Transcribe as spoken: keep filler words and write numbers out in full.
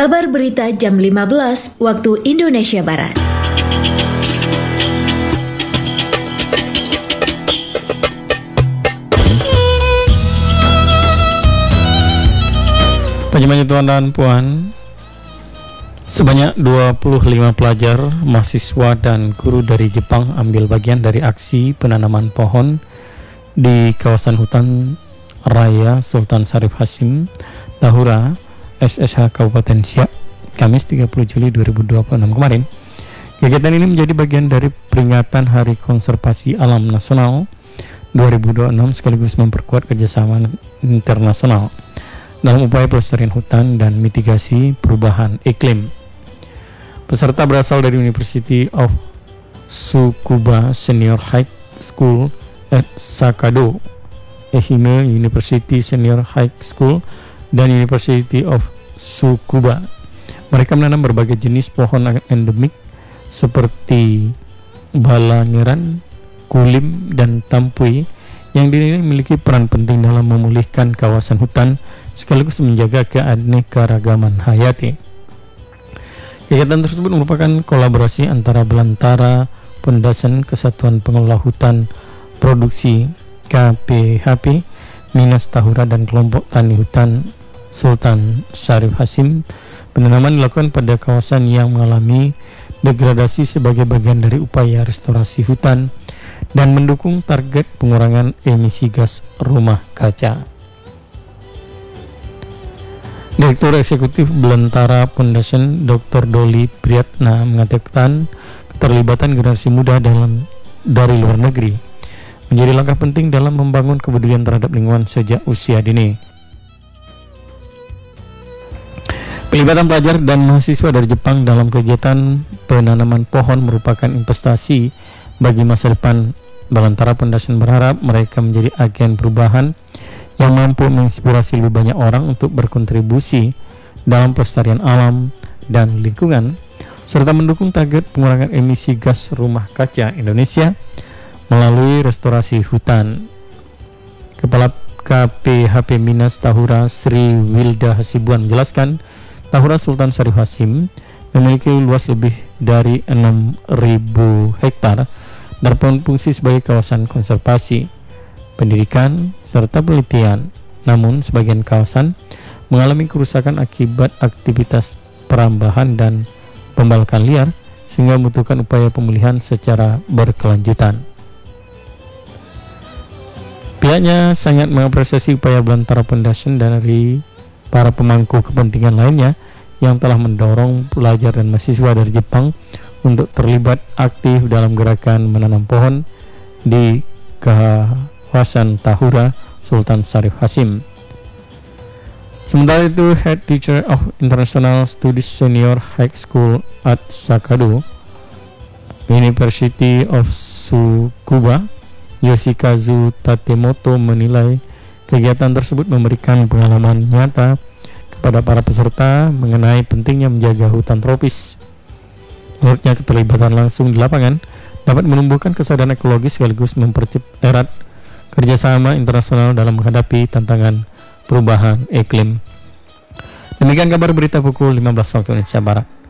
Kabar berita jam lima belas waktu Indonesia Barat. Penjemaah Tuan dan Puan, sebanyak dua puluh lima pelajar, mahasiswa dan guru dari Jepang ambil bagian dari aksi penanaman pohon di kawasan hutan raya Sultan Syarif Hasim, Tahura, S S H Kabupaten Siak, Kamis tiga puluh Juli dua ribu dua puluh enam kemarin. Kegiatan ini menjadi bagian dari peringatan Hari Konservasi Alam Nasional dua ribu dua puluh enam sekaligus memperkuat kerjasama internasional dalam upaya pelestarian hutan dan mitigasi perubahan iklim. Peserta berasal dari University of Tsukuba Senior High School at Sakado, Ehime University Senior High School, dan University of Tsukuba. Mereka menanam berbagai jenis pohon endemik seperti balangeran, kulim, dan tampui yang dinilai memiliki peran penting dalam memulihkan kawasan hutan sekaligus menjaga keanekaragaman hayati. Kegiatan tersebut merupakan kolaborasi antara Belantara Foundation, Kesatuan Pengelola Hutan Produksi K P H P, Minas Tahura, dan kelompok tani hutan Sultan Syarif Hasim. Penanaman dilakukan pada kawasan yang mengalami degradasi sebagai bagian dari upaya restorasi hutan dan mendukung target pengurangan emisi gas rumah kaca. Direktur Eksekutif Belantara Foundation, Doktor Doli Priyatna, mengatakan keterlibatan generasi muda dalam dari luar negeri menjadi langkah penting dalam membangun kepedulian terhadap lingkungan sejak usia dini. Pelibatan pelajar dan mahasiswa dari Jepang dalam kegiatan penanaman pohon merupakan investasi bagi masa depan. Belantara Foundation berharap mereka menjadi agen perubahan yang mampu menginspirasi lebih banyak orang untuk berkontribusi dalam pelestarian alam dan lingkungan, serta mendukung target pengurangan emisi gas rumah kaca Indonesia melalui restorasi hutan. Kepala K P H P Minas Tahura, Sri Wilda Hasibuan, menjelaskan Tahura Sultan Syarif Hasim memiliki luas lebih dari enam ribu hektar dan berfungsi sebagai kawasan konservasi, pendidikan, serta penelitian. Namun sebagian kawasan mengalami kerusakan akibat aktivitas perambahan dan pembalakan liar sehingga membutuhkan upaya pemulihan secara berkelanjutan. Pihaknya sangat mengapresiasi upaya Belantara Foundation dan dari para pemangku kepentingan lainnya yang telah mendorong pelajar dan mahasiswa dari Jepang untuk terlibat aktif dalam gerakan menanam pohon di kawasan Tahura Sultan Syarif Hasim. Sementara itu, Head Teacher of International Studies Senior High School at Sakado, University of Tsukuba, Yoshikazu Tatemoto, menilai kegiatan tersebut memberikan pengalaman nyata kepada para peserta mengenai pentingnya menjaga hutan tropis. Menurutnya, keterlibatan langsung di lapangan dapat menumbuhkan kesadaran ekologis sekaligus mempererat kerjasama internasional dalam menghadapi tantangan perubahan iklim. Demikian kabar berita pukul lima belas waktu Indonesia Barat.